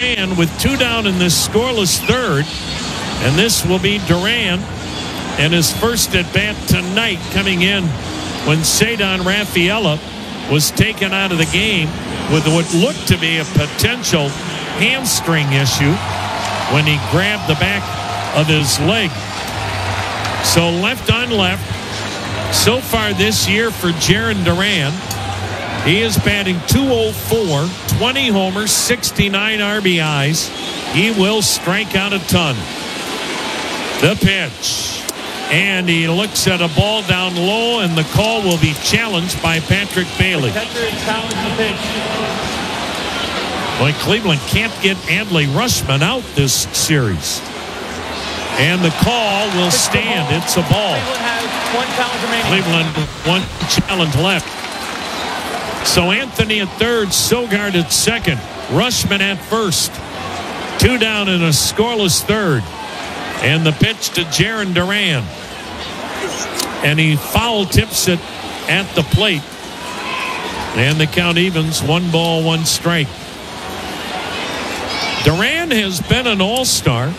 Duran with 2 down in this scoreless third. And this will be Duran and his first at bat tonight, coming in when Cedar Rafaela was taken out of the game with what looked to be a potential hamstring issue when he grabbed the back of his leg. So left on left. So far this year for Jarren Duran, he is batting .204, 20 homers, 69 RBIs. He will strike out a ton. The pitch. And he looks at a ball down low, and the call will be challenged by Patrick Bailey. Boy, Cleveland can't get Adley Rutschman out this series. And the call will stand. It's a ball. Cleveland, one challenge left. So Anthony at third, Sogard at second, Rutschman at first. 2 down in a scoreless third. And the pitch to Jarren Duran. And he foul tips it at the plate. And the count evens, 1 ball, 1 strike. Duran has been an all-star.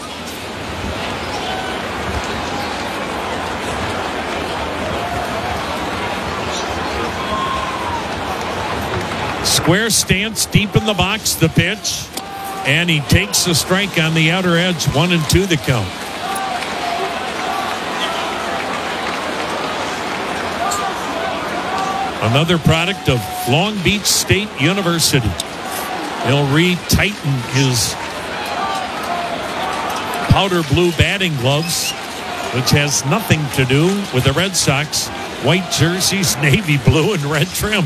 Square stance deep in the box, the pitch. And he takes a strike on the outer edge, 1-2 the count. Another product of Long Beach State University. He'll re-tighten his powder blue batting gloves, which has nothing to do with the Red Sox white jerseys, navy blue and red trim.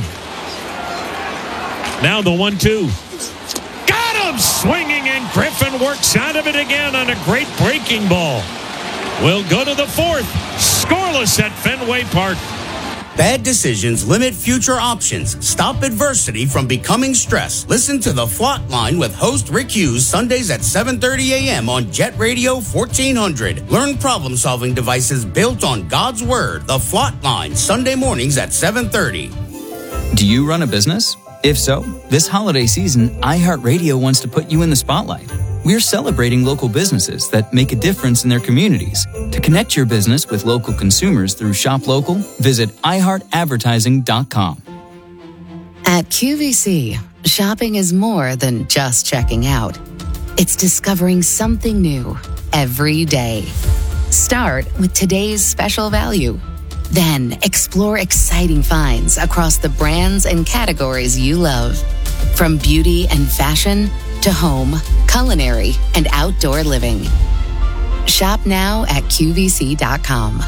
Now the 1-2. Got him swinging, and Griffin works out of it again on a great breaking ball. We'll go to the fourth. Scoreless at Fenway Park. Bad decisions limit future options. Stop adversity from becoming stress. Listen to The Flot Line with host Rick Hughes Sundays at 7:30 a.m. on Jet Radio 1400. Learn problem-solving devices built on God's Word. The Flot Line, Sunday mornings at 7:30. Do you run a business? If so, this holiday season, iHeartRadio wants to put you in the spotlight. We're celebrating local businesses that make a difference in their communities. To connect your business with local consumers through Shop Local, visit iHeartAdvertising.com. At QVC, shopping is more than just checking out. It's discovering something new every day. Start with today's special value. Then explore exciting finds across the brands and categories you love. From beauty and fashion to home, culinary, and outdoor living. Shop now at QVC.com.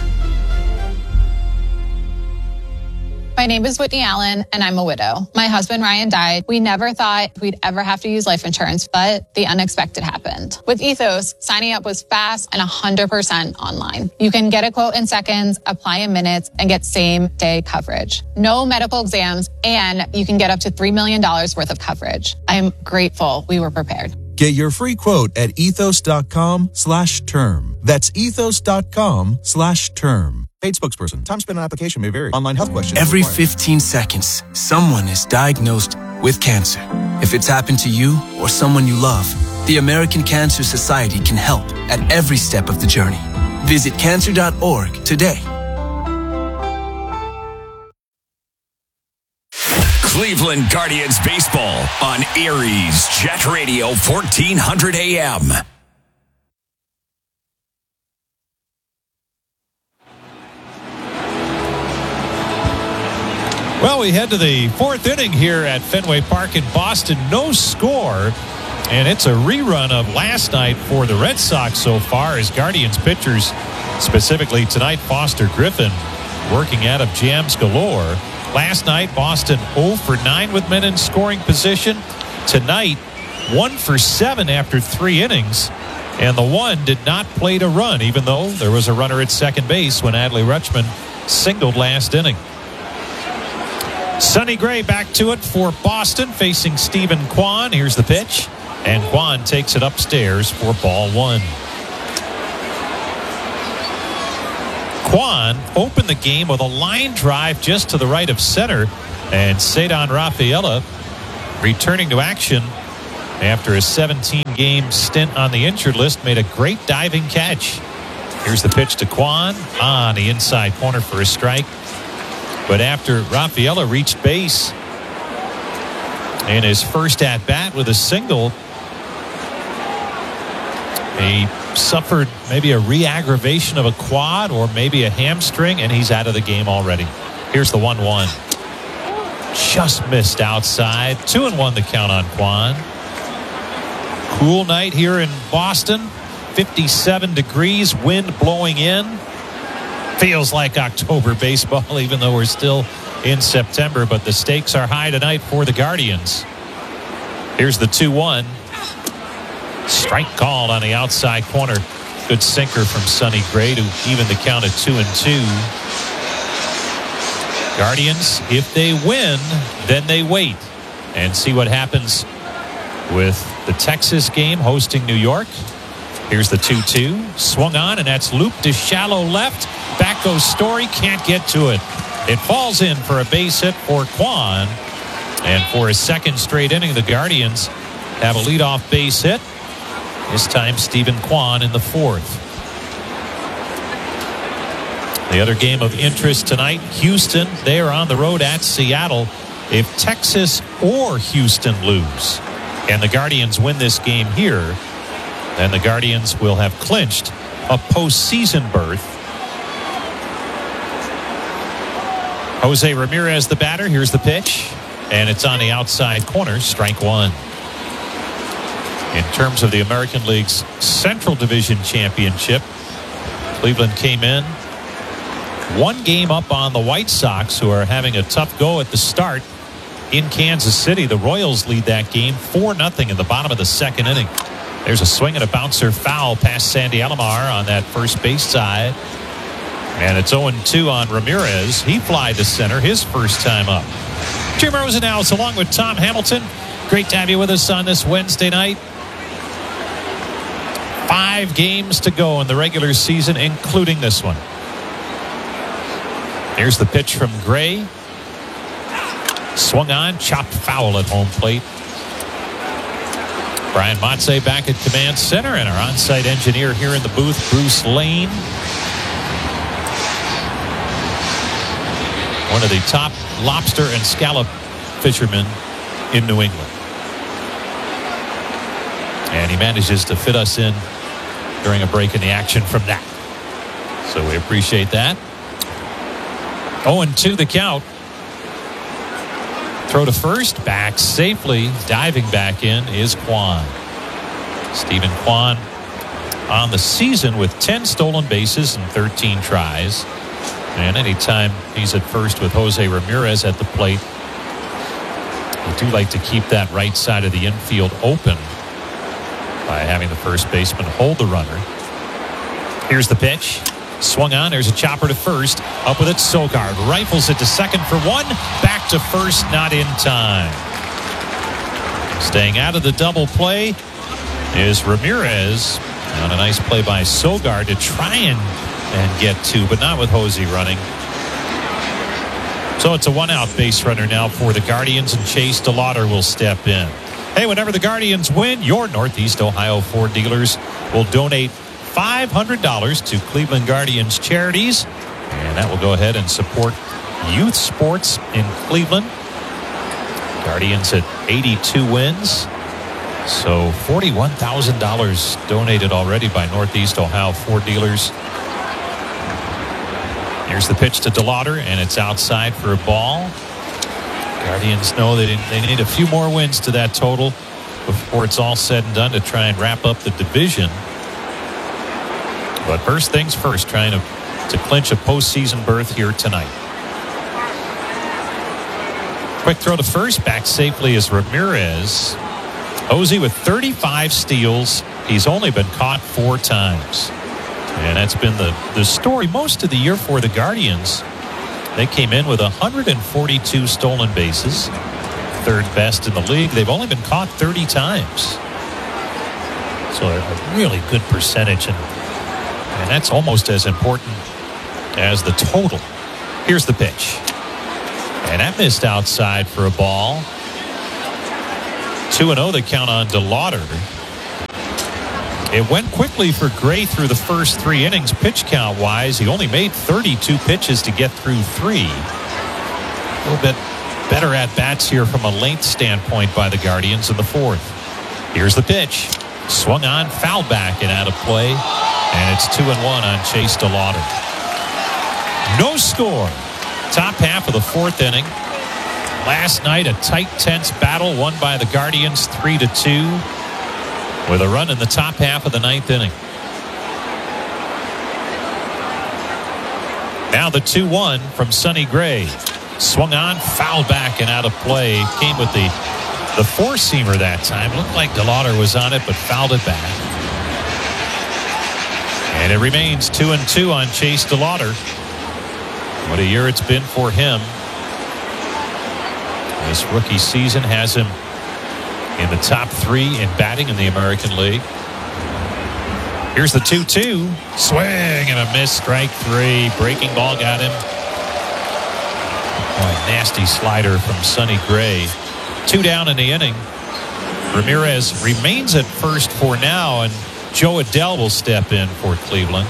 My name is Whitney Allen, and I'm a widow. My husband, Ryan, died. We never thought we'd ever have to use life insurance, but the unexpected happened. With Ethos, signing up was fast and 100% online. You can get a quote in seconds, apply in minutes, and get same-day coverage. No medical exams, and you can get up to $3 million worth of coverage. I'm grateful we were prepared. Get your free quote at ethos.com/term. That's ethos.com/term. Paid spokesperson. Time spent on application may vary. Online health questions. Every 15 seconds, someone is diagnosed with cancer. If it's happened to you or someone you love, the American Cancer Society can help at every step of the journey. Visit cancer.org today. Cleveland Guardians baseball on Erie's Jet Radio 1400 AM. Well, we head to the fourth inning here at Fenway Park in Boston. No score, and it's a rerun of last night for the Red Sox so far as Guardians pitchers, specifically tonight Foster Griffin, working out of jams galore. Last night, Boston 0 for 9 with men in scoring position. Tonight, 1 for 7 after 3 innings, and the one did not plate a run, even though there was a runner at second base when Adley Rutschman singled last inning. Sonny Gray back to it for Boston, facing Stephen Kwan. Here's the pitch, and Kwan takes it upstairs for ball 1. Kwan opened the game with a line drive just to the right of center, and Cedar Rafaela returning to action after a 17-game stint on the injured list, made a great diving catch. Here's the pitch to Kwan on the inside corner for a strike. But after Raffaella reached base in his first at-bat with a single, he suffered maybe a re-aggravation of a quad or maybe a hamstring, and he's out of the game already. Here's the 1-1. Just missed outside. 2-1 the count on Kwan. Cool night here in Boston. 57 degrees, wind blowing in. Feels like October baseball, even though we're still in September. But the stakes are high tonight for the Guardians. Here's the 2-1. Strike called on the outside corner. Good sinker from Sonny Gray to even the count at 2-2. Guardians, if they win, then they wait and see what happens with the Texas game hosting New York. Here's the 2-2. Swung on, and that's looped to shallow left. Back goes Story. Can't get to it. It falls in for a base hit for Kwan. And for his second straight inning, the Guardians have a leadoff base hit. This time, Stephen Kwan in the fourth. The other game of interest tonight, Houston. They are on the road at Seattle. If Texas or Houston lose and the Guardians win this game here, then the Guardians will have clinched a postseason berth. Jose Ramirez, the batter. Here's the pitch. And it's on the outside corner. Strike one. In terms of the American League's Central Division Championship, Cleveland came in one game up on the White Sox, who are having a tough go at the start in Kansas City. The Royals lead that game 4-0 in the bottom of the second inning. There's a swing and a bouncer foul past Sandy Alomar on that first base side. And it's 0-2 on Ramirez. He flied to center his first time up. Jim Rosenhaus along with Tom Hamilton. Great to have you with us on this Wednesday night. 5 games to go in the regular season, including this one. Here's the pitch from Gray. Swung on, chopped foul at home plate. Brian Motze back at command center, and our on-site engineer here in the booth, Bruce Lane. One of the top lobster and scallop fishermen in New England. And he manages to fit us in during a break in the action from that. So we appreciate that. 0-2 the count. Throw to first, back safely, diving back in is Kwan. Stephen Kwan on the season with 10 stolen bases and 13 tries. And anytime he's at first with Jose Ramirez at the plate, we do like to keep that right side of the infield open by having the first baseman hold the runner. Here's the pitch. Swung on. There's a chopper to first. Up with it, Sogard. Rifles it to second for one. Back to first, not in time. Staying out of the double play is Ramirez. On a nice play by Sogard to try and get two, but not with Hosey running. So it's a one-out base runner now for the Guardians, and Chase DeLauder will step in. Hey, whenever the Guardians win, your Northeast Ohio Ford dealers will donate $500 to Cleveland Guardians charities, and that will go ahead and support youth sports in Cleveland. Guardians at 82 wins, so $41,000 donated already by Northeast Ohio Ford dealers. Here's the pitch to DeLauder, and it's outside for a ball. Guardians know they need a few more wins to that total before it's all said and done to try and wrap up the division. But first things first, trying to clinch a postseason berth here tonight. Quick throw to first, back safely is Ramirez. Hosey with 35 steals. He's only been caught 4 times. And that's been the story most of the year for the Guardians. They came in with 142 stolen bases, third best in the league. They've only been caught 30 times. So a really good percentage. And that's almost as important as the total. Here's the pitch. And that missed outside for a ball. 2-0 the count on DeLauder. It went quickly for Gray through the first 3 innings pitch count wise. He only made 32 pitches to get through 3. A little bit better at bats here from a length standpoint by the Guardians in the 4th. Here's the pitch. Swung on, foul back and out of play. And it's 2-1 on Chase DeLauder. No score. Top half of the 4th inning. Last night, a tight, tense battle won by the Guardians 3-2 with a run in the top half of the 9th inning. Now the 2-1 from Sonny Gray. Swung on, fouled back and out of play. Came with the four-seamer that time. Looked like DeLauder was on it, but fouled it back. And it remains 2-2 on Chase DeLauder. What a year it's been for him. This rookie season has him in the top 3 in batting in the American League. Here's the 2-2. Swing and a miss. Strike 3. Breaking ball got him. Oh, a nasty slider from Sonny Gray. 2 down in the inning. Ramirez remains at first for now, and Joe Adell will step in for Cleveland.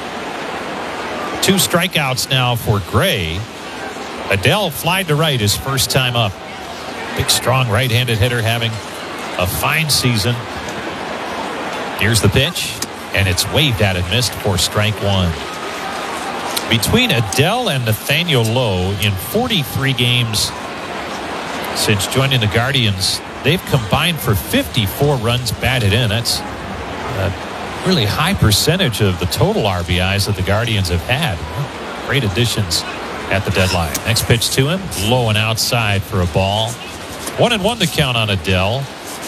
2 strikeouts now for Gray. Adell flied to right his first time up. Big, strong right-handed hitter having a fine season. Here's the pitch, and it's waved at and missed for strike 1. Between Adell and Nathaniel Lowe, in 43 games since joining the Guardians, they've combined for 54 runs batted in. That's a really high percentage of the total RBIs that the Guardians have had. Great additions at the deadline. Next pitch to him, low and outside for a ball. 1-1 the count on Adell.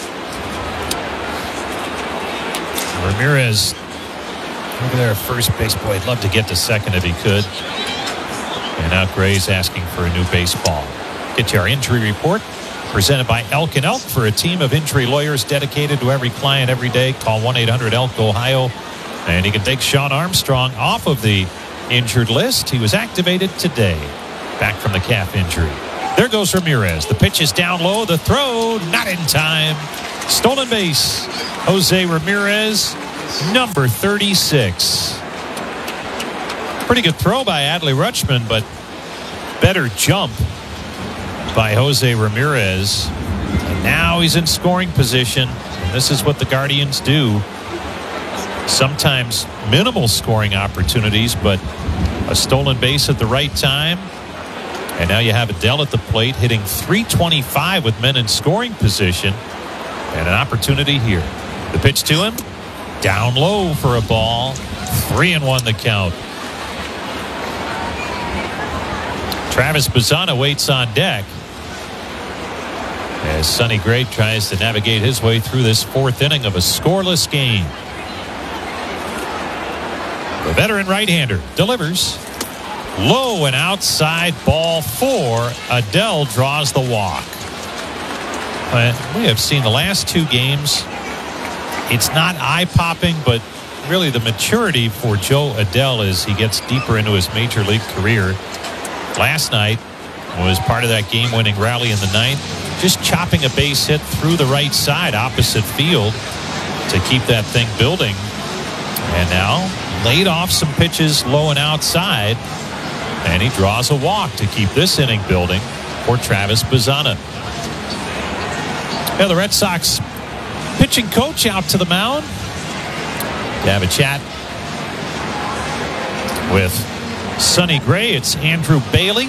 Ramirez over there at first base. Boy, I'd love to get to second if he could. And now Gray's asking for a new baseball. Get to our injury report presented by Elk & Elk. For a team of injury lawyers dedicated to every client every day, call 1-800-ELK-OHIO. And he can take Sean Armstrong off of the injured list. He was activated today, back from the calf injury. There goes Ramirez. The pitch is down low. The throw, not in time. Stolen base. Jose Ramirez, number 36. Pretty good throw by Adley Rutschman, but better jump by Jose Ramirez. And now he's in scoring position. And this is what the Guardians do. Sometimes minimal scoring opportunities, but a stolen base at the right time. And now you have Adell at the plate hitting .325 with men in scoring position. And an opportunity here. The pitch to him. Down low for a ball. 3-1 the count. Travis Bazzana waits on deck as Sonny Gray tries to navigate his way through this 4th inning of a scoreless game. The veteran right-hander delivers. Low and outside, ball 4. Adell draws the walk. We have seen the last 2 games. It's not eye-popping, but really the maturity for Joe Adell as he gets deeper into his major league career. Last night was part of that game-winning rally in the 9th. Just chopping a base hit through the right side opposite field to keep that thing building. And now laid off some pitches low and outside. And he draws a walk to keep this inning building for Travis Bazzana. Yeah, the Red Sox pitching coach out to the mound to have a chat with Sonny Gray. It's Andrew Bailey.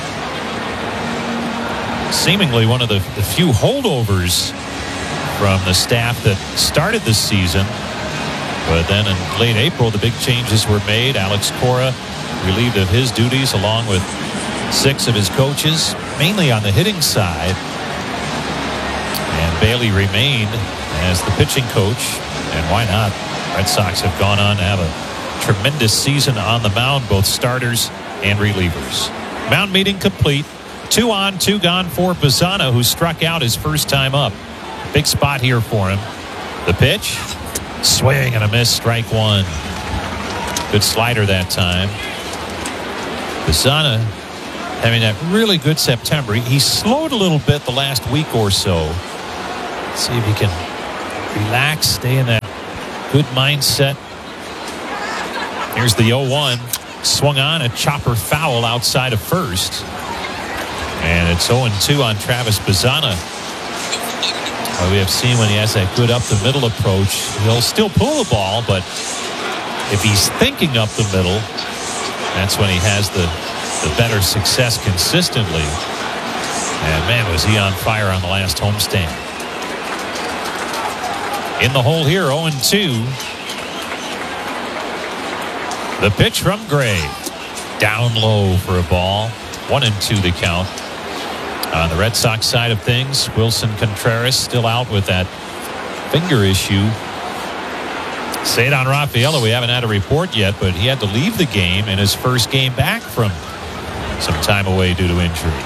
Seemingly one of the few holdovers from the staff that started this season. But then in late April, the big changes were made. Alex Cora relieved of his duties along with 6 of his coaches, mainly on the hitting side. And Bailey remained as the pitching coach. And why not? Red Sox have gone on to have a tremendous season on the mound, both starters and relievers. Mound meeting complete. 2 on, 2 gone for Bazzana, who struck out his first time up. Big spot here for him. The pitch. Swing and a miss. Strike 1. Good slider that time. Bazzana having that really good September. He slowed a little bit the last week or so. See if he can relax, stay in that good mindset. Here's the 0-1. Swung on, a chopper foul outside of first. And it's 0-2 on Travis Bazzana. Well, we have seen when he has that good up-the-middle approach, he'll still pull the ball, but if he's thinking up the middle, that's when he has the better success consistently. And, man, was he on fire on the last homestand. In the hole here, 0-2. The pitch from Gray. Down low for a ball. 1-2 the count. On the Red Sox side of things, Wilson Contreras still out with that finger issue. Cedar Rafaela, we haven't had a report yet, but he had to leave the game in his first game back from some time away due to injury.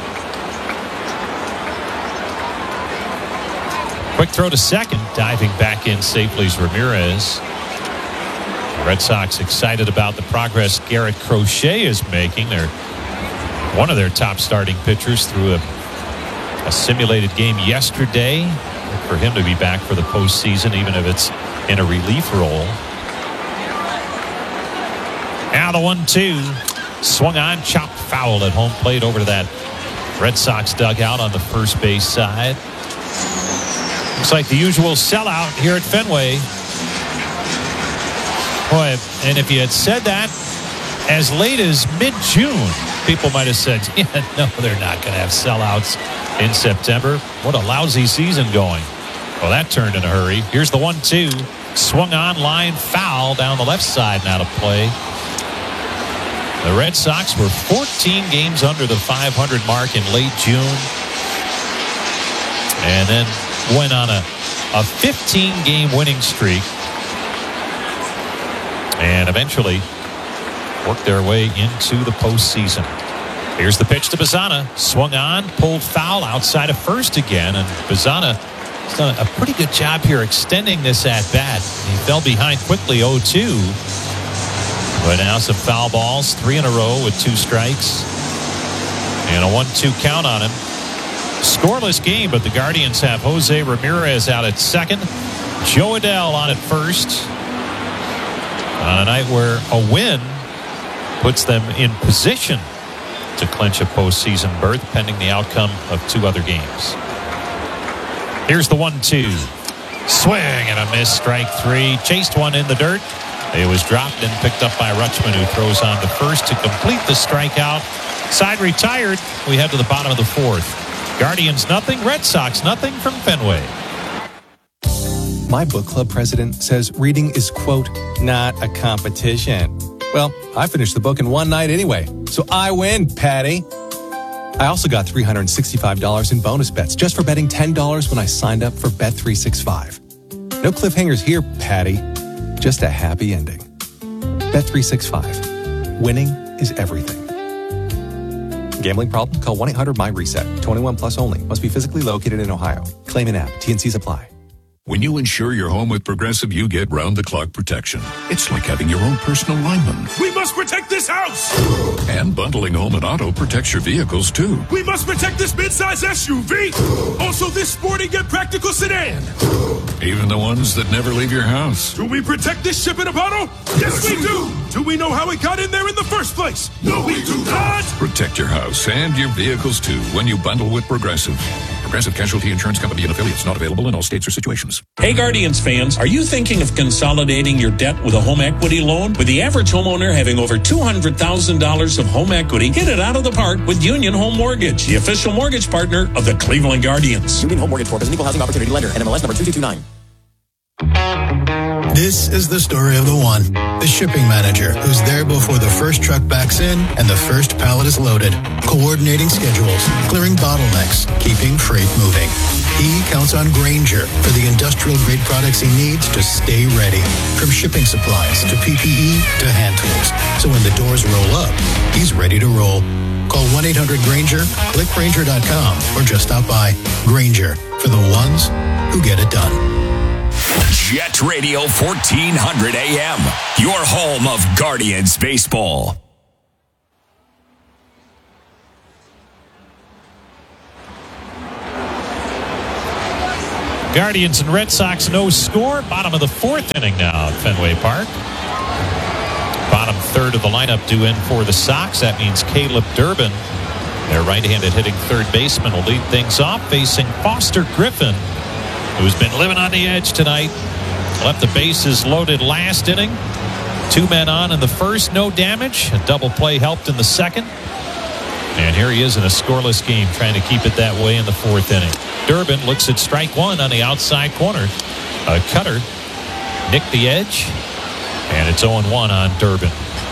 Quick throw to second. Diving back in safely is Ramirez. The Red Sox excited about the progress Garrett Crochet is making. They're one of their top starting pitchers through a simulated game yesterday. For him to be back for the postseason, even if it's in a relief role. Now the 1-2. Swung on, chopped foul at home plate over to that Red Sox dugout on the first base side. Looks like the usual sellout here at Fenway. Boy, and if you had said that as late as mid-June, people might have said, yeah, no, they're not going to have sellouts in September. What a lousy season going. Well, that turned in a hurry. Here's the 1-2. Swung on, line foul down the left side and out of play. The Red Sox were 14 games under the 500 mark in late June. And then went on a 15-game winning streak. And eventually worked their way into the postseason. Here's the pitch to Bazzana. Swung on, pulled foul outside of first again. And Bazzana has done a pretty good job here extending this at-bat. He fell behind quickly, 0-2. But now some foul balls, 3 in a row with 2 strikes. And a 1-2 count on him. Scoreless game, but the Guardians have Jose Ramirez out at second. Joe Adell on at first. On a night where a win puts them in position to clinch a postseason berth, pending the outcome of 2 other games. Here's the 1-2. Swing and a miss, strike 3. Chased one in the dirt. It was dropped and picked up by Rutschman, who throws on to first to complete the strikeout. Side retired. We head to the bottom of the 4th. Guardians nothing, Red Sox nothing from Fenway. My book club president says reading is, quote, not a competition. Well, I finished the book in one night anyway, so I win, Patty. I also got $365 in bonus bets just for betting $10 when I signed up for Bet365. No cliffhangers here, Patty. Just a happy ending. Bet365. Winning is everything. Gambling problem? Call 1-800-MY-RESET. 21 plus only. Must be physically located in Ohio. Claim an app. T&Cs apply. When you insure your home with Progressive, you get round-the-clock protection. It's like having your own personal lineman. We must protect this house! And bundling home and auto protects your vehicles, too. We must protect this midsize SUV! Also this sporty yet practical sedan! Even the ones that never leave your house. Do we protect this ship in a bottle? Yes, we do! Do we know how it got in there in the first place? No, we do not! Protect your house and your vehicles, too, when you bundle with Progressive. Progressive Casualty Insurance Company and affiliates, not available in all states or situations. Hey Guardians fans, are you thinking of consolidating your debt with a home equity loan? With the average homeowner having over $200,000 of home equity, hit it out of the park with Union Home Mortgage, the official mortgage partner of the Cleveland Guardians. Union Home Mortgage Corp is an equal housing opportunity lender. NMLS number 2229. This is the story of the one, the shipping manager, who's there before the first truck backs in and the first pallet is loaded, coordinating schedules, clearing bottlenecks, keeping freight moving. He counts on Grainger for the industrial-grade products he needs to stay ready, from shipping supplies to PPE to hand tools. So when the doors roll up, he's ready to roll. Call 1-800-GRAINGER, click Grainger.com, or just stop by. Grainger, for the ones who get it done. Jet Radio 1400 AM, your home of Guardians baseball. Guardians and Red Sox, no score. Bottom of the fourth inning now at Fenway Park. Bottom third of the lineup due in for the Sox. That means Caleb Durbin, their right-handed hitting third baseman, will lead things off, facing Foster Griffin, who's been living on the edge tonight. Left the bases loaded last inning. 2 men on in the first, no damage. A double play helped in the second. And here he is in a scoreless game, trying to keep it that way in the fourth inning. Durbin looks at strike one on the outside corner. A cutter nicked the edge, and it's 0-1 on Durbin.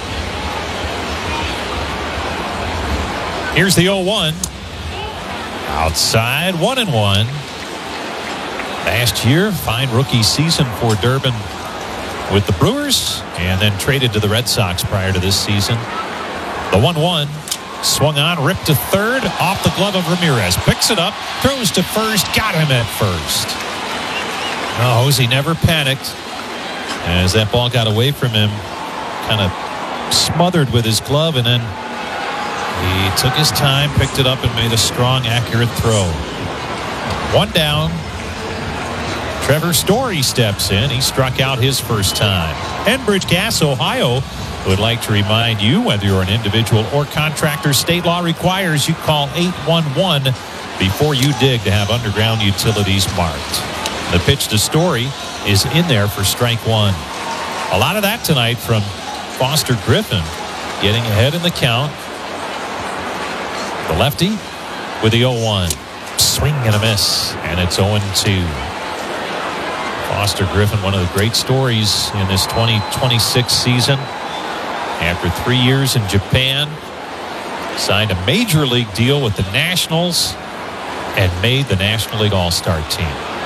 Here's the 0-1. Outside, 1-1. Last year, fine rookie season for Durbin with the Brewers, and then traded to the Red Sox prior to this season. The 1-1. Swung on, ripped to third, off the glove of Ramirez. Picks it up, throws to first, got him at first. Oh, Hosey never panicked. As that ball got away from him, kind of smothered with his glove, and then he took his time, picked it up, and made a strong, accurate throw. One down. Trevor Story steps in. He struck out his first time. Enbridge Gas, Ohio, would like to remind you, whether you're an individual or contractor, state law requires you call 811 before you dig to have underground utilities marked. The pitch to Story is in there for strike one. A lot of that tonight from Foster Griffin, getting ahead in the count. The lefty with the 0-1. Swing and a miss, and it's 0-2. Foster Griffin, one of the great stories in this 2026 season. After 3 years in Japan, signed a major league deal with the Nationals and made the National League All-Star team.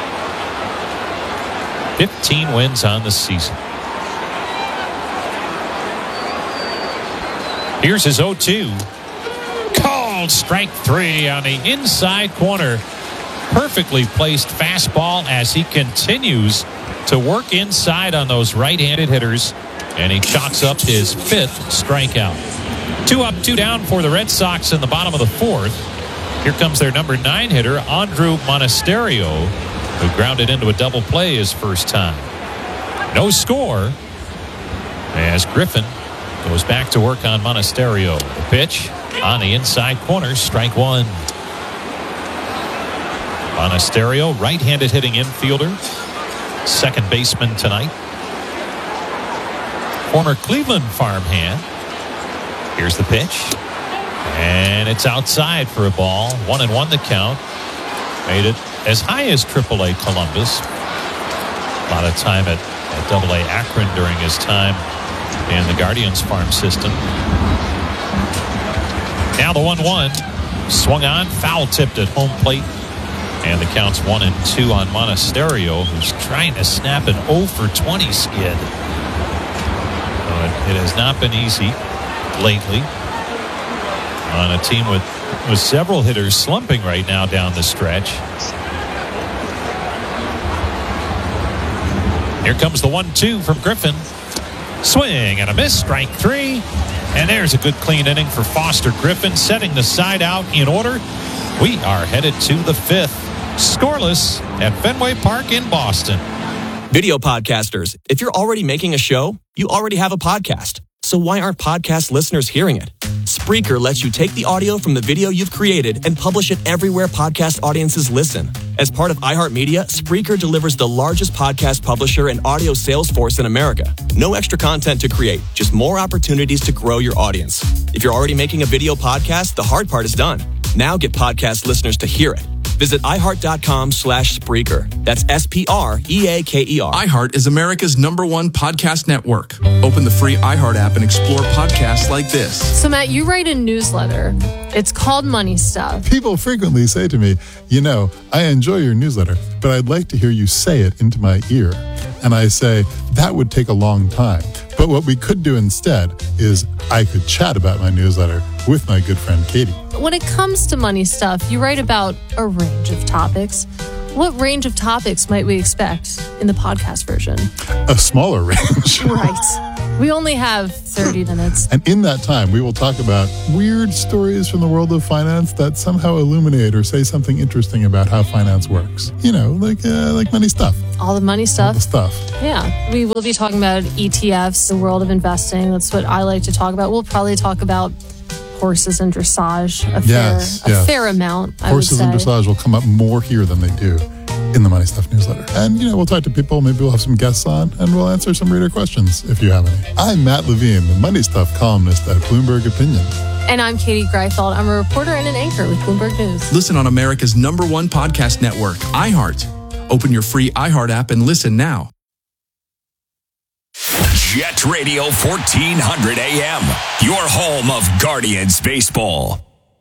15 wins on the season. Here's his 0-2. Called strike three on the inside corner. Perfectly placed fastball as he continues to work inside on those right-handed hitters. And he chalks up his fifth strikeout. 2 up, 2 down for the Red Sox in the bottom of the fourth. Here comes their number 9 hitter, Andrew Monasterio, who grounded into a double play his first time. No score as Griffin goes back to work on Monasterio. The pitch on the inside corner, strike one. Monasterio, right-handed hitting infielder, second baseman tonight. Former Cleveland farmhand. Here's the pitch. And it's outside for a ball. 1-1 the count. Made it as high as AAA Columbus. A lot of time at AA Akron during his time in the Guardians farm system. Now the 1-1. Swung on, foul tipped at home plate. And the count's 1-2 on Monasterio, who's trying to snap an 0-for-20 skid. It has not been easy lately on a team with several hitters slumping right now down the stretch. Here comes the 1-2 from Griffin. Swing and a miss, strike three. And there's a good clean inning for Foster Griffin, setting the side out in order. We are headed to the fifth. Scoreless at Fenway Park in Boston. Video podcasters, if you're already making a show, you already have a podcast. So why aren't podcast listeners hearing it? Spreaker lets you take the audio from the video you've created and publish it everywhere podcast audiences listen. As part of iHeartMedia, Spreaker delivers the largest podcast publisher and audio sales force in America. No extra content to create, just more opportunities to grow your audience. If you're already making a video podcast, the hard part is done. Now get podcast listeners to hear it. Visit iHeart.com/Spreaker. That's SPREAKER. iHeart is America's #1 podcast network. Open the free iHeart app and explore podcasts like this. So, Matt, you write a newsletter. It's called Money Stuff. People frequently say to me, I enjoy your newsletter, but I'd like to hear you say it into my ear. And I say, that would take a long time. But what we could do instead is I could chat about my newsletter with my good friend Katie. When it comes to money stuff, you write about a range of topics. What range of topics might we expect in the podcast version? A smaller range. Right. We only have 30 minutes. And in that time, we will talk about weird stories from the world of finance that somehow illuminate or say something interesting about how finance works. You know, like money stuff. All the money stuff. All the stuff. Yeah. We will be talking about ETFs, the world of investing. That's what I like to talk about. We'll probably talk about horses and dressage a fair amount, I would Horses say. and dressage will come up more here than they do in the Money Stuff newsletter. And, we'll talk to people. Maybe we'll have some guests on, and we'll answer some reader questions if you have any. I'm Matt Levine, the Money Stuff columnist at Bloomberg Opinion. And I'm Katie Greifeld. I'm a reporter and an anchor with Bloomberg News. Listen on America's #1 podcast network, iHeart. Open your free iHeart app and listen now. Jet Radio 1400 AM, your home of Guardians baseball.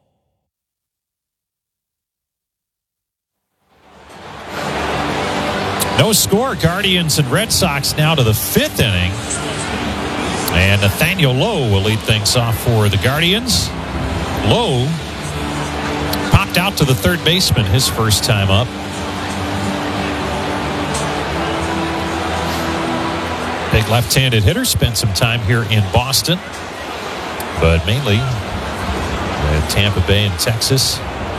No score. Guardians and Red Sox now to the 5th inning. And Nathaniel Lowe will lead things off for the Guardians. Lowe popped out to the third baseman his first time up. Big left-handed hitter, spent some time here in Boston, but mainly at Tampa Bay and Texas.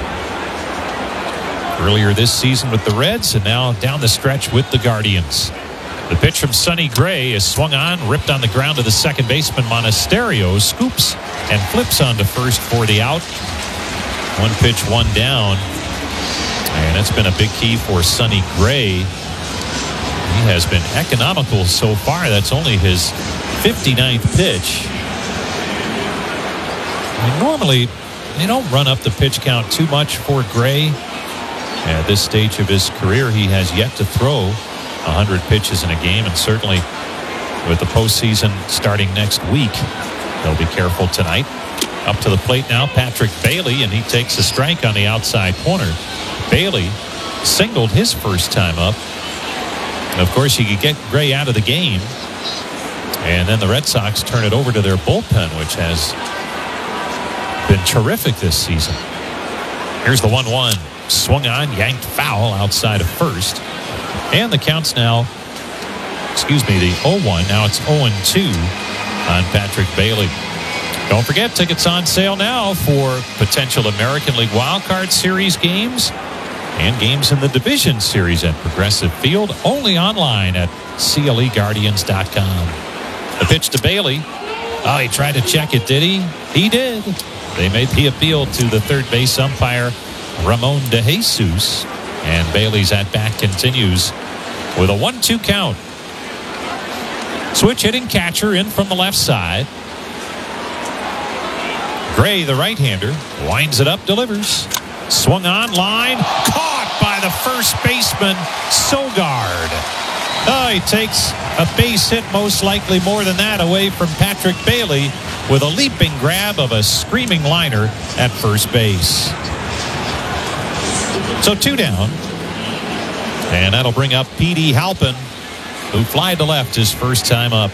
Earlier this season with the Reds, and now down the stretch with the Guardians. The pitch from Sonny Gray is swung on, ripped on the ground to the second baseman. Monasterio scoops and flips onto first for the out. One pitch, one down. And that's been a big key for Sonny Gray. He has been economical so far. That's only his 59th pitch. And normally, they don't run up the pitch count too much for Gray. At this stage of his career, he has yet to throw 100 pitches in a game, and certainly with the postseason starting next week, they'll be careful tonight. Up to the plate now, Patrick Bailey, and he takes a strike on the outside corner. Bailey singled his first time up. And of course, you could get Gray out of the game, and then the Red Sox turn it over to their bullpen, which has been terrific this season. Here's the 1-1. Swung on, yanked foul outside of first. And the count's now, the 0-1. Now it's 0-2 on Patrick Bailey. Don't forget, tickets on sale now for potential American League Wildcard Series games and games in the Division Series at Progressive Field, only online at CLEGuardians.com. The pitch to Bailey. Oh, he tried to check it, did he? He did. They made the appeal to the third base umpire, Ramon De Jesus, and Bailey's at-bat continues with a 1-2 count. Switch hitting catcher in from the left side. Gray, the right-hander, winds it up, delivers. Swung on, line, caught by the first baseman, Sogard. Oh, he takes a base hit, most likely more than that, away from Patrick Bailey with a leaping grab of a screaming liner at first base. So 2 down. And that'll bring up P.D. Halpin, who flied to left his first time up.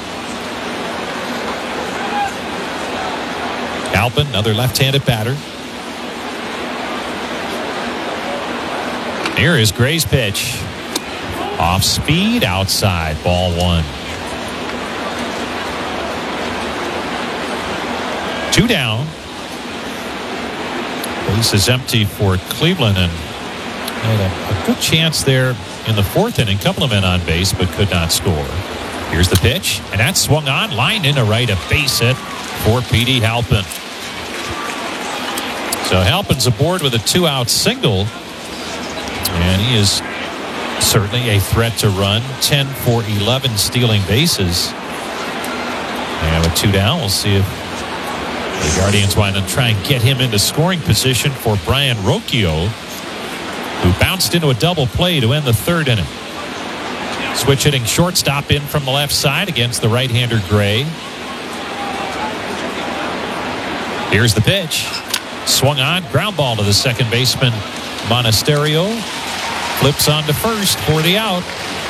Halpin, another left-handed batter. Here is Gray's pitch. Off speed, outside, ball 1. 2 down. Base is empty for Cleveland, and had a good chance there in the 4th inning. Couple of men on base, but could not score. Here's the pitch, and that's swung on, lined into right, a base hit for P.D. Halpin. So Halpin's aboard with a 2-out single, and he is certainly a threat to run. 10 for 11 stealing bases. And with 2 down, we'll see if the Guardians want to try and get him into scoring position for Brian Rocchio, who bounced into a double play to end the 3rd inning. Switch hitting shortstop in from the left side against the right-hander Gray. Here's the pitch. Swung on, ground ball to the second baseman, Monasterio. Flips on to first for the out.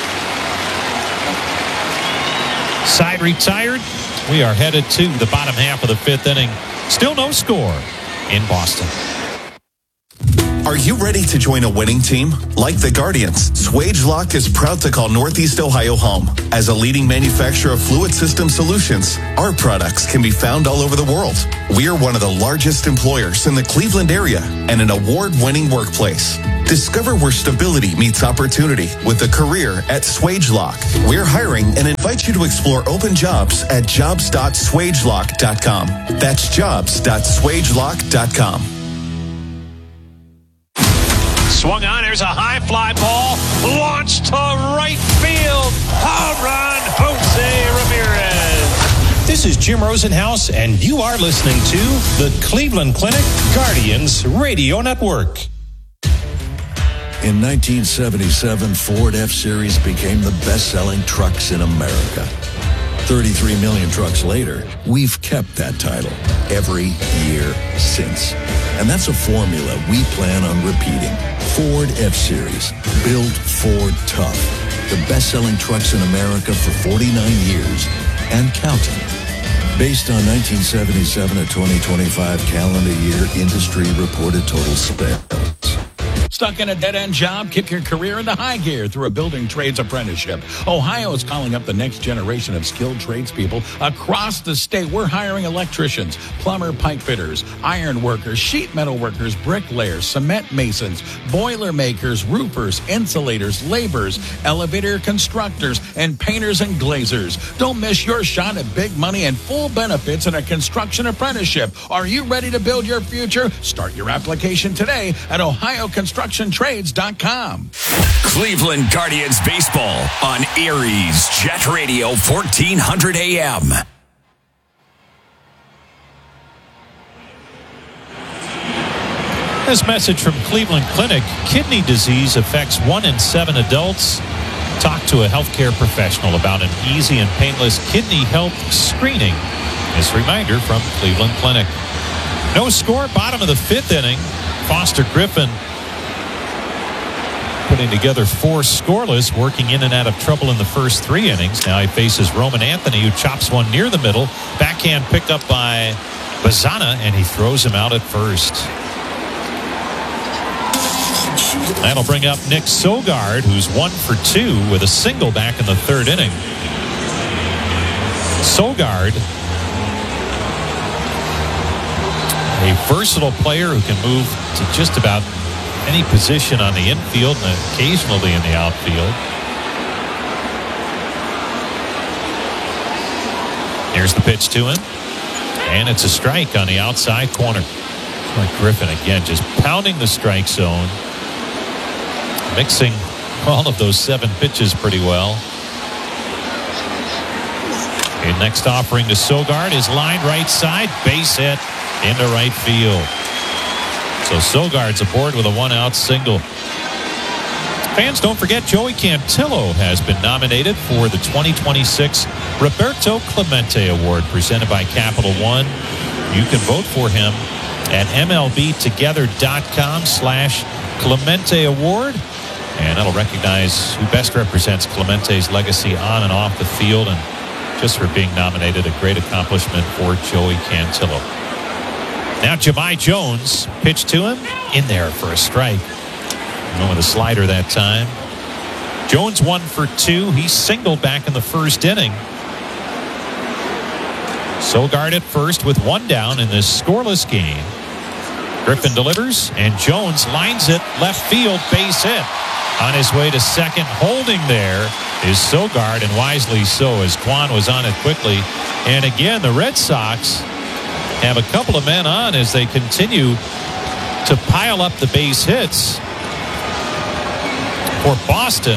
Side retired. We are headed to the bottom half of the 5th inning. Still no score in Boston. Are Are you ready to join a winning team? Like the Guardians, SwageLock is proud to call Northeast Ohio home. As a leading manufacturer of fluid system solutions, our products can be found all over the world. We are one of the largest employers in the Cleveland area and an award-winning workplace. Discover where stability meets opportunity with a career at SwageLock. We're hiring and invite you to explore open jobs at jobs.swagelock.com. That's jobs.swagelock.com. Swung on. There's a high fly ball launched to right field. Home run, Jose Ramirez. This is Jim Rosenhaus, and you are listening to the Cleveland Clinic Guardians Radio Network. In 1977, Ford F-Series became the best-selling trucks in America. 33 million trucks later, we've kept that title every year since. And that's a formula we plan on repeating. Ford F-Series, built Ford tough. The best-selling trucks in America for 49 years and counting. Based on 1977 to 2025 calendar year industry reported total sales. Stuck in a dead-end job? Kick your career into high gear through a building trades apprenticeship. Ohio is calling up the next generation of skilled tradespeople across the state. We're hiring electricians, plumber, pipe fitters, iron workers, sheet metal workers, bricklayers, cement masons, boiler makers, roofers, insulators, laborers, elevator constructors, and painters and glazers. Don't miss your shot at big money and full benefits in a construction apprenticeship. Are you ready to build your future? Start your application today at OhioConstructionTrades.com. Cleveland Guardians baseball on Erie's Jet Radio 1400 AM. This message from Cleveland Clinic: kidney disease affects 1 in 7 adults. Talk to a healthcare professional about an easy and painless kidney health screening. This reminder from Cleveland Clinic. No score, bottom of the 5th inning. Foster Griffin putting together 4 scoreless, working in and out of trouble in the first 3 innings. Now he faces Roman Anthony, who chops one near the middle. Backhand picked up by Bazana, and he throws him out at first. That'll bring up Nick Sogard, who's 1 for 2 with a single back in the 3rd inning. Sogard, a versatile player who can move to just about any position on the infield and occasionally in the outfield. Here's the pitch to him, and it's a strike on the outside corner. Like Griffin again, just pounding the strike zone, mixing all of those 7 pitches pretty well. Okay, next offering to Sogard is lined right side, base hit into right field. So Sogard's aboard with a 1-out single. Fans, don't forget Joey Cantillo has been nominated for the 2026 Roberto Clemente Award presented by Capital One. You can vote for him at MLBtogether.com/Clemente Award. And that'll recognize who best represents Clemente's legacy on and off the field. And just for being nominated, a great accomplishment for Joey Cantillo. Now Jahmai Jones pitched to him, in there for a strike. Went with a slider that time. Jones 1 for 2. He singled back in the 1st inning. Sogard at first with 1 down in this scoreless game. Griffin delivers, and Jones lines it left field, base hit. On his way to second, holding there is Sogard, and wisely so, as Kwan was on it quickly. And again, the Red Sox have a couple of men on as they continue to pile up the base hits. For Boston,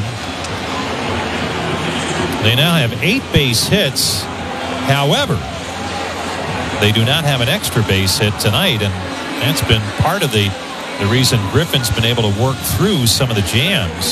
they now have 8 base hits. However, they do not have an extra base hit tonight, and that's been part of the reason Griffin's been able to work through some of the jams.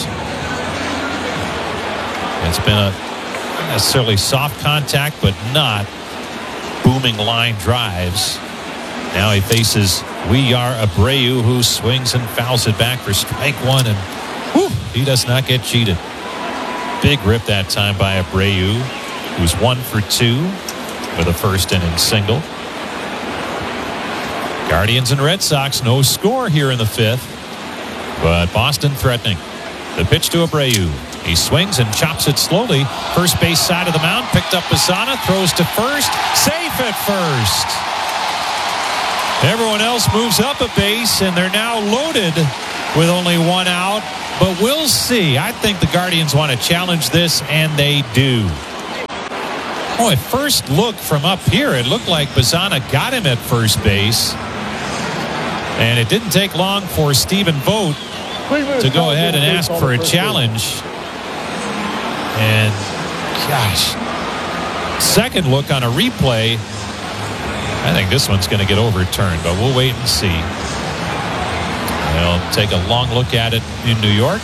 It's been a not necessarily soft contact, but not booming line drives. Now he faces Yar Abreu, who swings and fouls it back for strike 1, and he does not get cheated. Big rip that time by Abreu, who's 1 for 2 with a 1st inning single. Guardians and Red Sox, no score here in the 5th. But Boston threatening. The pitch to Abreu. He swings and chops it slowly. First base side of the mound. Picked up Bassana. Throws to first. Safe at first. Everyone else moves up a base, and they're now loaded with only one out. But we'll see. I think the Guardians want to challenge this, and they do. Oh, at first look from up here, it looked like Bassana got him at first base. And it didn't take long for Stephen Vogt to go ahead and ask for a challenge. And, gosh, second look on a replay, I think this one's going to get overturned, but we'll wait and see. They'll take a long look at it in New York.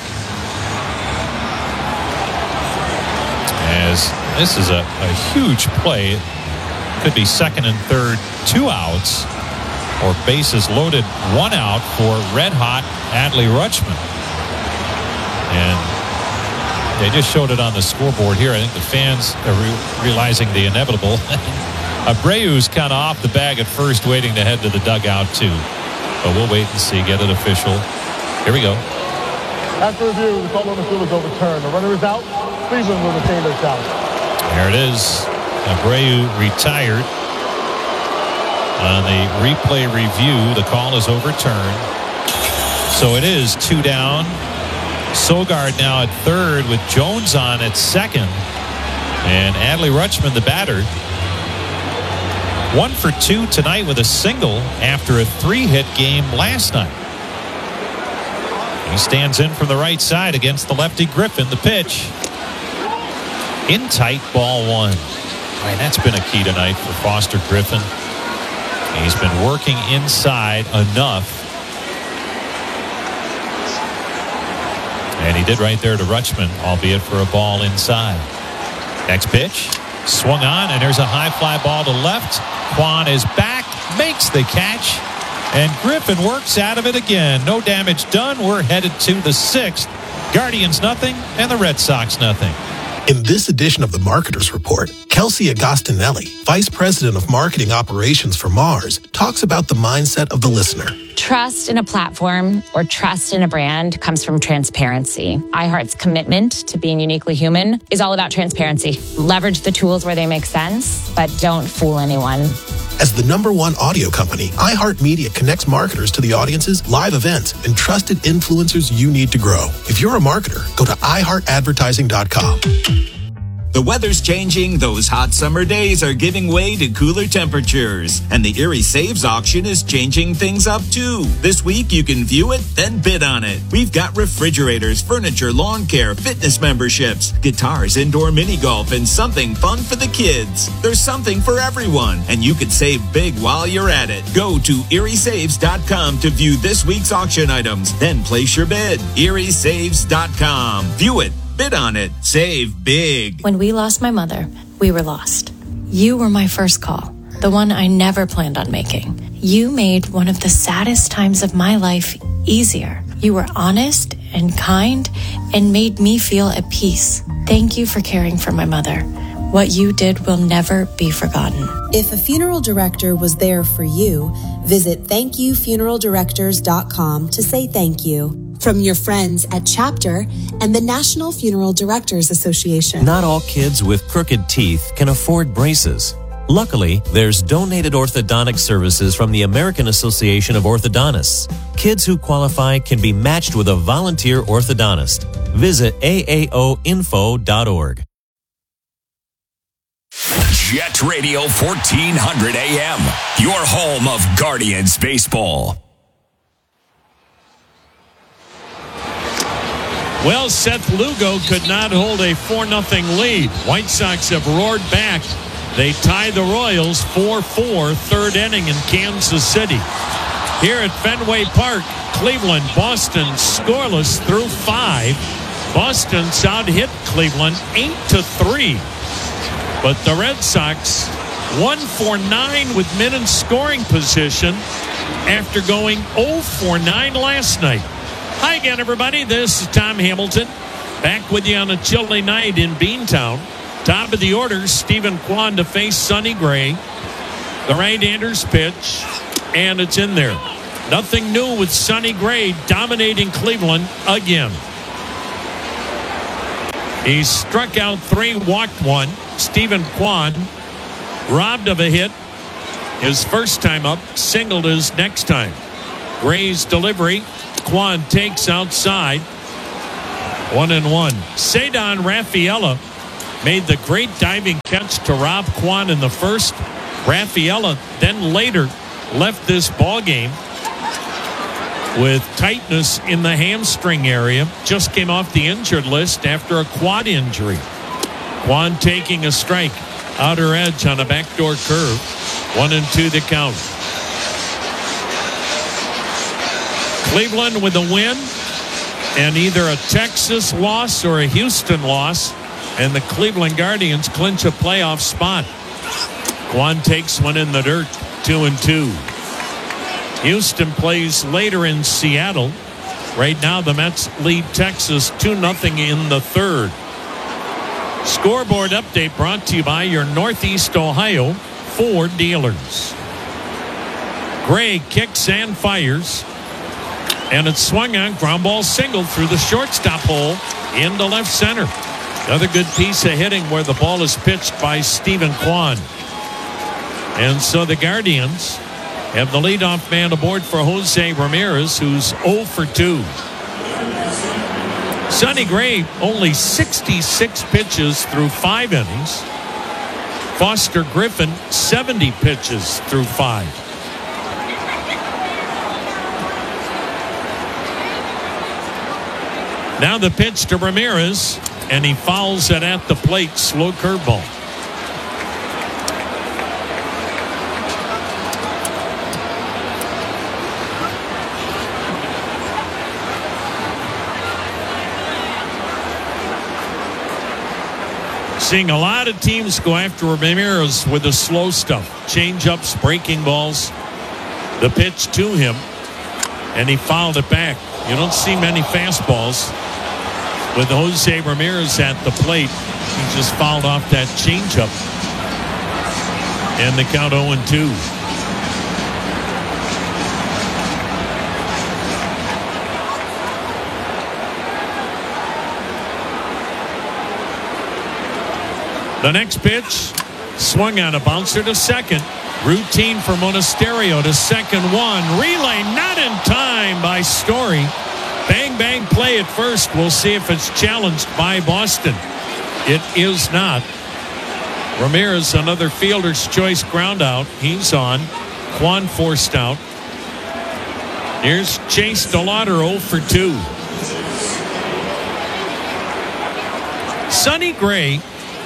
As this is a huge play. It could be second and third, 2 outs, or bases loaded, 1 out for red-hot Adley Rutschman. And they just showed it on the scoreboard here. I think the fans are realizing the inevitable. Abreu's kind of off the bag at first, waiting to head to the dugout, too. But we'll wait and see, get it official. Here we go. After review, the call on the field is overturned. The runner is out. Cleveland will retain their challenge. There it is. Abreu retired. On the replay review, the call is overturned. So it is 2 down. Sogard now at third with Jones on at second. And Adley Rutschman, the batter, 1 for 2 tonight with a single after a 3-hit game last night. He stands in from the right side against the lefty Griffin. The pitch in tight, ball 1. Right, that's been a key tonight for Foster Griffin. He's been working inside enough. And he did right there to Rutschman, albeit for a ball inside. Next pitch, swung on, and there's a high fly ball to left. Kwan is back, makes the catch, and Griffin works out of it again. No damage done. We're headed to the 6th. Guardians nothing, and the Red Sox nothing. In this edition of the Marketers Report, Kelsey Agostinelli, Vice President of Marketing Operations for Mars, talks about the mindset of the listener. Trust in a platform or trust in a brand comes from transparency. iHeart's commitment to being uniquely human is all about transparency. Leverage the tools where they make sense, but don't fool anyone. As the #1 audio company, iHeartMedia connects marketers to the audiences, live events, and trusted influencers you need to grow. If you're a marketer, go to iHeartAdvertising.com. The weather's changing. Those hot summer days are giving way to cooler temperatures. And the Erie Saves auction is changing things up too. This week you can view it, then bid on it. We've got refrigerators, furniture, lawn care, fitness memberships, guitars, indoor mini golf, and something fun for the kids. There's something for everyone, and you could save big while you're at it. Go to eriesaves.com to view this week's auction items. Then place your bid. eriesaves.com. View it. Bid on it. Save big. When we lost my mother, we were lost. You were my first call, the one I never planned on making. You made one of the saddest times of my life easier. You were honest and kind and made me feel at peace. Thank you for caring for my mother. What you did will never be forgotten. If a funeral director was there for you, visit thankyoufuneraldirectors.com to say thank you. From your friends at Chapter and the National Funeral Directors Association. Not all kids with crooked teeth can afford braces. Luckily, there's donated orthodontic services from the American Association of Orthodontists. Kids who qualify can be matched with a volunteer orthodontist. Visit aaoinfo.org. Jet Radio 1400 AM, your home of Guardians baseball. Well, Seth Lugo could not hold a 4-0 lead. White Sox have roared back. They tie the Royals 4-4, third inning in Kansas City. Here at Fenway Park, Cleveland, Boston scoreless through 5. Boston's out-hit Cleveland 8-3. But the Red Sox 1 for 9 with men in scoring position after going 0 for 9 last night. Hi again, everybody. This is Tom Hamilton, back with you on a chilly night in Beantown. Top of the order, Stephen Kwan to face Sonny Gray. The right-hander's pitch, and it's in there. Nothing new with Sonny Gray dominating Cleveland again. He struck out 3, walked 1. Stephen Kwan robbed of a hit his first time up, singled his next time. Gray's delivery, Kwan takes outside. 1-1. Ceddanne Rafaela made the great diving catch to rob Kwan in the first. Rafaela then later left this ball game with tightness in the hamstring area. Just came off the injured list after a quad injury. Kwan taking a strike. Outer edge on a backdoor curve. 1-2 the count. Cleveland with a win and either a Texas loss or a Houston loss, and the Cleveland Guardians clinch a playoff spot. Kwan takes one in the dirt. 2-2. Houston plays later in Seattle. Right now the Mets lead Texas 2-0 in the third. Scoreboard update brought to you by your Northeast Ohio Ford dealers. Gray kicks and fires, and it's swung on, ground ball single through the shortstop hole into left center. Another good piece of hitting where the ball is pitched by Stephen Kwan. And so the Guardians have the leadoff man aboard for Jose Ramirez, who's 0 for 2. Sonny Gray only 66 pitches through 5 innings. Foster Griffin 70 pitches through 5. Now the pitch to Ramirez, and he fouls it at the plate. Slow curveball. Seeing a lot of teams go after Ramirez with the slow stuff. Change-ups, breaking balls. The pitch to him, and he fouled it back. You don't see many fastballs with Jose Ramirez at the plate. He just fouled off that changeup. And the count 0-2. The next pitch, swung on a bouncer to second. Routine for Monasterio to second one. Relay not in time by Story. Bang, bang play at first. We'll see if it's challenged by Boston. It is not. Ramirez, another fielder's choice ground out. He's on. Kwan forced out. Here's Chase DeLauder 0 for 2. Sonny Gray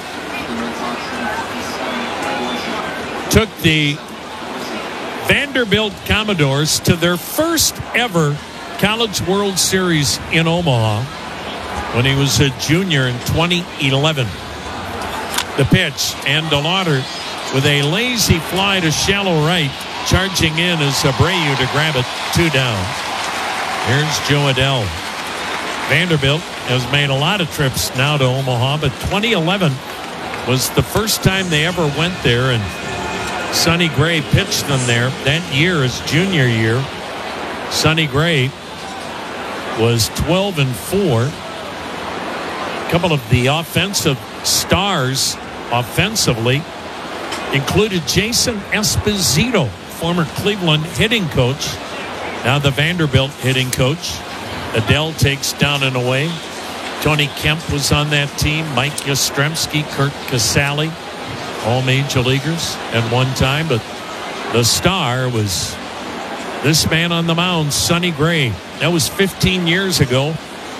took the Vanderbilt Commodores to their first ever College World Series in Omaha when he was a junior in 2011. The pitch, and DeLauder with a lazy fly to shallow right. Charging in is Abreu to grab it. 2 down. Here's Joe Adell. Vanderbilt has made a lot of trips now to Omaha, but 2011 was the first time they ever went there, and Sonny Gray pitched them there. That year, his junior year, Sonny Gray was 12 and 4. A couple of the offensive stars offensively included Jason Esposito, former Cleveland hitting coach, now the Vanderbilt hitting coach. Adell takes down and away. Tony Kemp was on that team. Mike Yastrzemski, Kurt Casale, all major leaguers at one time. But the star was this man on the mound, Sonny Gray. That was 15 years ago.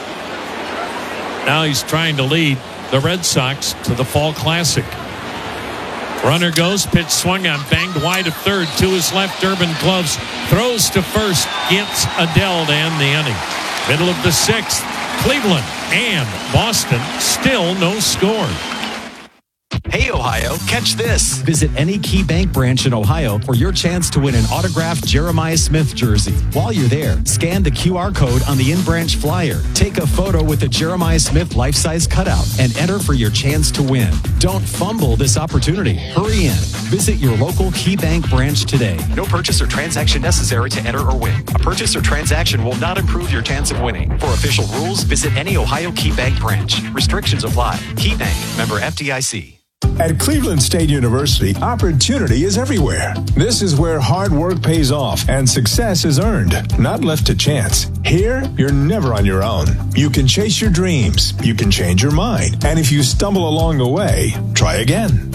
Now he's trying to lead the Red Sox to the Fall Classic. Runner goes, pitch swung on, banged wide of third. To his left, Durbin gloves, throws to first, gets Adell to end the inning. Middle of the sixth, Cleveland and Boston, still no score. Hey, Ohio, catch this. Visit any Key Bank branch in Ohio for your chance to win an autographed Jeremiah Smith jersey. While you're there, scan the QR code on the in-branch flyer. Take a photo with the Jeremiah Smith life-size cutout and enter for your chance to win. Don't fumble this opportunity. Hurry in. Visit your local Key Bank branch today. No purchase or transaction necessary to enter or win. A purchase or transaction will not improve your chance of winning. For official rules, visit any Ohio Key Bank branch. Restrictions apply. Key Bank, member FDIC. At Cleveland State University, opportunity is everywhere. This is where hard work pays off and success is earned, not left to chance. Here, you're never on your own. You can chase your dreams, you can change your mind, and if you stumble along the way, try again.